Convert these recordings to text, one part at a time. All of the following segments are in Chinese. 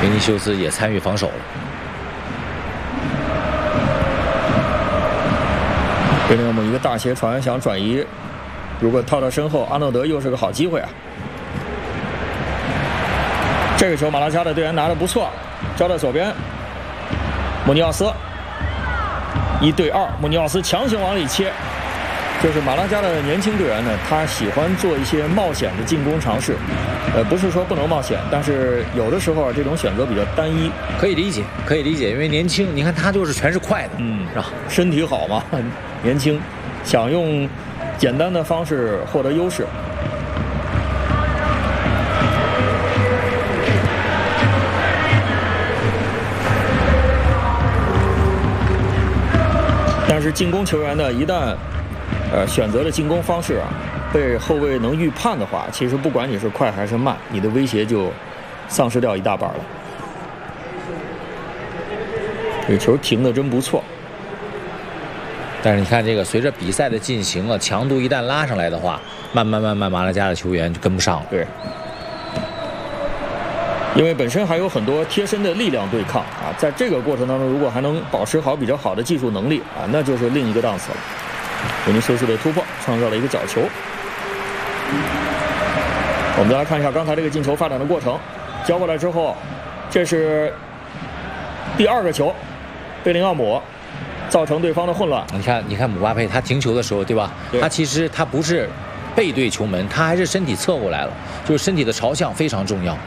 维尼修斯也参与防守了。 贝林厄姆一个大斜传想转移，如果套到身后，阿诺德又是个好机会啊。这个球马拉加的队员拿得不错，交到左边，穆尼奥斯1对2，穆尼奥斯强行往里切。就是马拉加的年轻队员呢，他喜欢做一些冒险的进攻尝试，不是说不能冒险，但是有的时候这种选择比较单一， 可以理解，可以理解，因为年轻，你看他就是全是快的，是吧？ 身体好嘛，年轻，想用简单的方式获得优势。但是进攻球员呢，一旦选择的进攻方式啊，被后卫能预判的话，其实不管你是快还是慢，你的威胁就丧失掉一大半了。这球停得真不错。 但是你看这个，随着比赛的进行了，强度一旦拉上来的话，慢慢马拉加的球员就跟不上了。 对，因为本身还有很多贴身的力量对抗啊，在这个过程当中，如果还能保持好比较好的技术能力啊，那就是另一个档次了。维尼修斯的突破创造了一个角球。我们再来看一下刚才这个进球发展的过程。交过来之后，这是第2个球，贝林奥姆造成对方的混乱。 你看姆巴佩他停球的时候，对吧？ 对， 他其实他不是背对球门，他还是身体侧过来了，就是身体的朝向非常重要。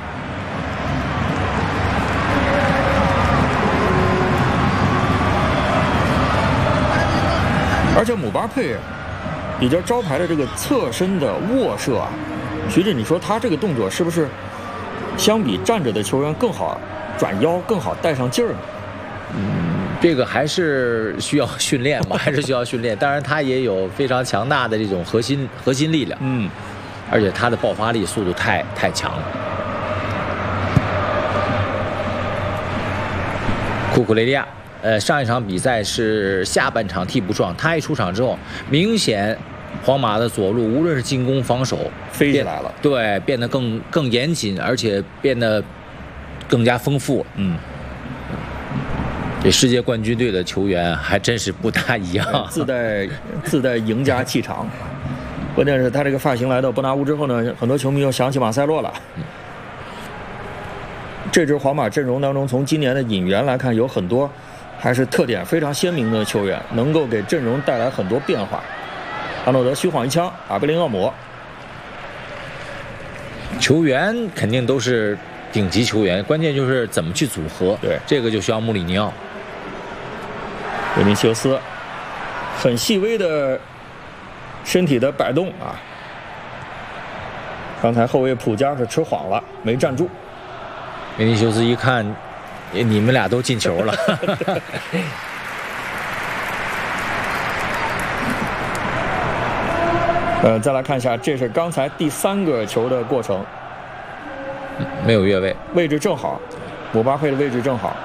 而且姆巴佩比较招牌的这个侧身的卧射啊，徐志，你说他这个动作是不是相比站着的球员更好转腰，更好带上劲儿呢？ 这个还是需要训练吧，还是需要训练。当然，他也有非常强大的这种核心力量，而且他的爆发力、速度太强了。库库雷利亚。上一场比赛是下半场替补出场，他一出场之后，明显皇马的左路无论是进攻防守飞起来了， 对，变得更严谨，而且变得更加丰富了。这世界冠军队的球员还真是不大一样， 自带赢家气场。关键是他这个发型来到伯纳乌之后呢，很多球迷又想起马塞洛了。这支皇马阵容当中，从今年的引援来看，有很多还是特点非常鲜明的球员，能够给阵容带来很多变化。阿诺德虚晃一枪，贝林厄姆。 球员肯定都是顶级球员，关键就是怎么去组合。 对， 这个就需要穆里尼奥。 维尼修斯很细微的身体的摆动啊。刚才后卫普加是吃晃了，没站住。 维尼修斯一看，你们俩都进球了。 再来看一下，这是刚才第3个球的过程， 没有越位， 位置正好，姆巴佩的位置正好。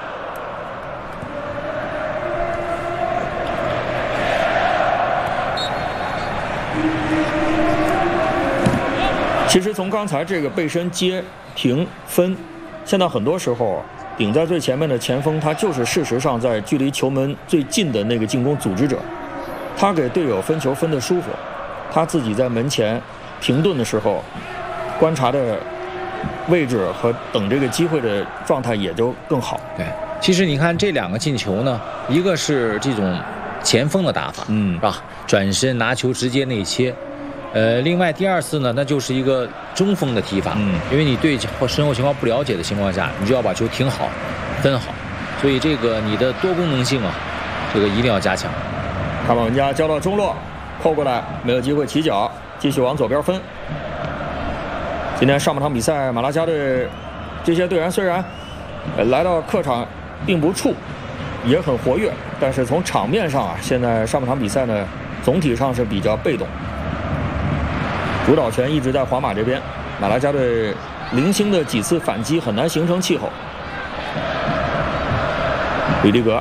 其实从刚才这个背身接平分，现在很多时候顶在最前面的前锋，他就是事实上在距离球门最近的那个进攻组织者，他给队友分球分得舒服，他自己在门前停顿的时候，观察的位置和等这个机会的状态也就更好。 对，其实你看这2个进球呢，一个是这种前锋的打法，是吧？转身拿球直接内切。另外第2次呢，那就是一个中锋的踢法，因为你对身后情况不了解的情况下，你就要把球停好、分好，所以这个你的多功能性啊，这个一定要加强。 卡马文加交到中路，扣过来，没有机会起脚，继续往左边分。今天上半场比赛，马拉加队这些队员虽然来到客场并不怵，也很活跃，但是从场面上啊，现在上半场比赛呢，总体上是比较被动。主导权一直在皇马这边，马拉加队零星的几次反击很难形成气候。吕迪格